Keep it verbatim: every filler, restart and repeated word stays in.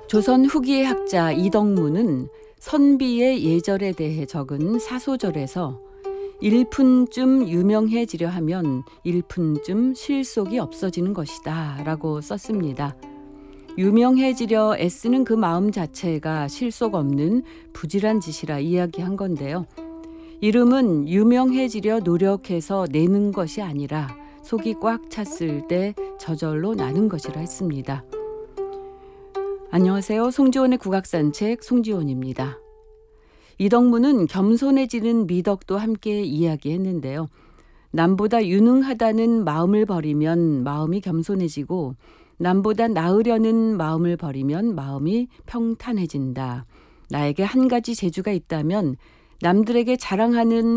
조선 후기의 학자 이덕무는 선비의 예절에 대해 적은 사소절에서 일푼쯤 유명해지려 하면 일푼쯤 실속이 없어지는 것이다 라고 썼습니다. 유명해지려 애쓰는 그 마음 자체가 실속 없는 부질한 짓이라 이야기한 건데요. 이름은 유명해지려 노력해서 내는 것이 아니라 속이 꽉 찼을 때 저절로 나는 것이라 했습니다. 안녕하세요. 송지원의 국악산책 송지원입니다. 이덕무는 겸손해지는 미덕도 함께 이야기했는데요. 남보다 유능하다는 마음을 버리면 마음이 겸손해지고 남보다 나으려는 마음을 버리면 마음이 평탄해진다. 나에게 한 가지 재주가 있다면 남들에게 자랑하는